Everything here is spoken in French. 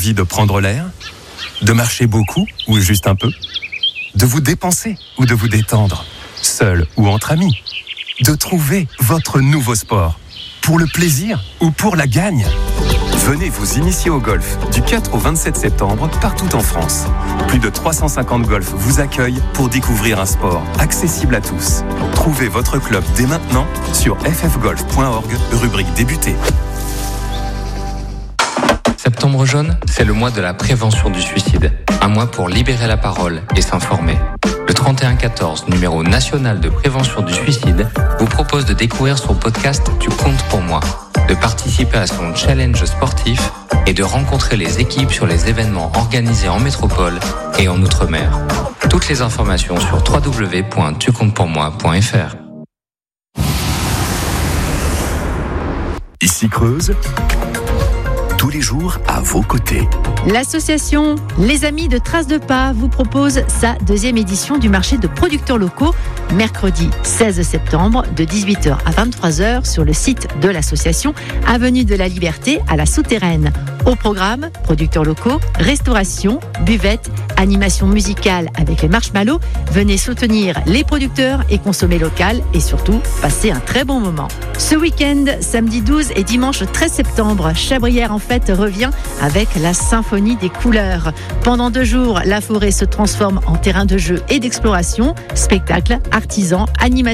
Envie de prendre l'air ? De marcher beaucoup ou juste un peu ? De vous dépenser ou de vous détendre ? Seul ou entre amis ? De trouver votre nouveau sport ? Pour le plaisir ou pour la gagne ? Venez vous initier au golf du 4 au 27 septembre partout en France. Plus de 350 golfs vous accueillent pour découvrir un sport accessible à tous. Trouvez votre club dès maintenant sur ffgolf.org, rubrique débuter. Septembre jaune, c'est le mois de la prévention du suicide. Un mois pour libérer la parole et s'informer. Le 3114, numéro national de prévention du suicide, vous propose de découvrir son podcast « Tu comptes pour moi », de participer à son challenge sportif et de rencontrer les équipes sur les événements organisés en métropole et en Outre-mer. Toutes les informations sur www.tucomptespourmoi.fr. Ici Creuse, tous les jours à vos côtés. L'association Les Amis de Traces de Pas vous propose sa deuxième édition du marché de producteurs locaux, mercredi 16 septembre de 18h à 23h sur le site de l'association, avenue de la Liberté à la Souterraine. Au programme, producteurs locaux, restauration, buvette, animation musicale avec les marshmallows. Venez soutenir les producteurs et consommer local et surtout passer un très bon moment. Ce week-end, samedi 12 et dimanche 13 septembre, Chabrière en fête revient avec la symphonie des couleurs. Pendant 2 jours, la forêt se transforme en terrain de jeu et d'exploration, spectacles, artisans, animations